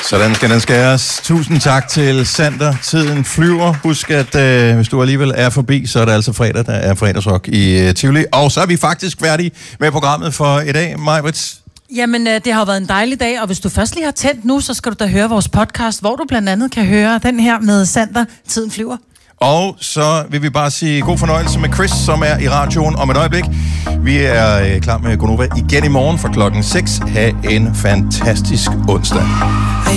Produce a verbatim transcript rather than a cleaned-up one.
Sådan skal den skæres. Tusind tak til Sander. Tiden flyver. Husk, at øh, hvis du alligevel er forbi, så er det altså fredag, der er fredagsrock i øh, Tivoli. Og så er vi faktisk færdige med programmet for i dag. Maj-Brit? Jamen, øh, det har jo været en dejlig dag, og hvis du først lige har tændt nu, så skal du da høre vores podcast, hvor du blandt andet kan høre den her med Sander. Tiden flyver. Og så vil vi bare sige god fornøjelse med Chris, som er i radioen om et øjeblik. Vi er øh, klar med Gonova igen i morgen fra klokken seks. Ha' en fantastisk onsdag.